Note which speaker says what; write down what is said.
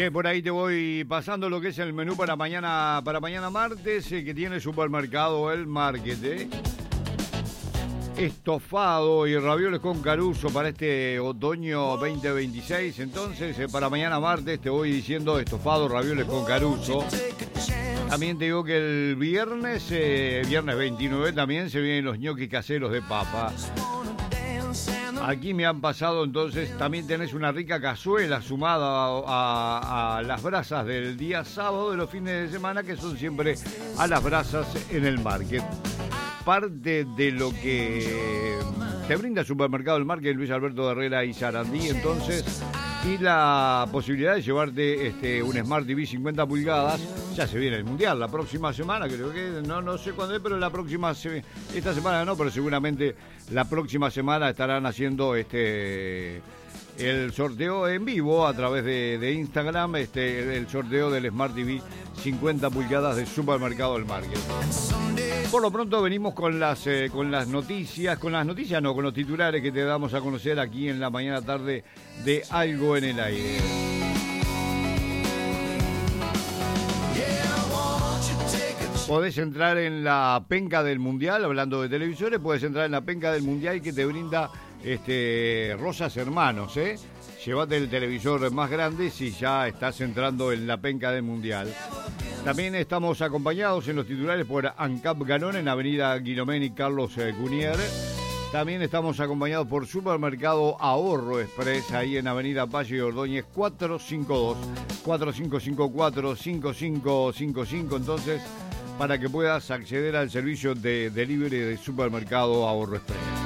Speaker 1: Che, por ahí te voy pasando lo que es el menú para mañana martes, que tiene Supermercado El Market, Estofado y ravioles con caruzo para este otoño 2026. Entonces, para mañana martes te voy diciendo estofado, ravioles con caruzo. También te digo que el viernes 29 también se vienen los ñoquis caseros de papa. Aquí me han pasado, entonces, también tenés una rica cazuela sumada a las brasas del día sábado de los fines de semana, que son siempre a las brasas en el market. Parte de lo que te brinda Supermercado El Market, Luis Alberto Herrera y Sarandí, entonces, y la posibilidad de llevarte un Smart TV 50 pulgadas. Ya se viene el Mundial la próxima semana, creo que, no sé cuándo es, pero esta semana no, pero seguramente la próxima semana estarán haciendo el sorteo en vivo a través de Instagram, el sorteo del Smart TV 50 pulgadas de Supermercado El Market. Por lo pronto venimos con las noticias, con los titulares que te damos a conocer aquí en la mañana tarde de Algo en el Aire. Podés entrar en la penca del Mundial, hablando de televisores, podés entrar en la penca del Mundial que te brinda Rosas Hermanos, Llévate el televisor más grande si ya estás entrando en la penca del Mundial. También estamos acompañados en los titulares por ANCAP Ganón en Avenida Guilomén y Carlos Cunier. También estamos acompañados por Supermercado Ahorro Express, ahí en Avenida Valle y Ordóñez 452-4554-5555. Entonces, para que puedas acceder al servicio de delivery de Supermercado Ahorro Express.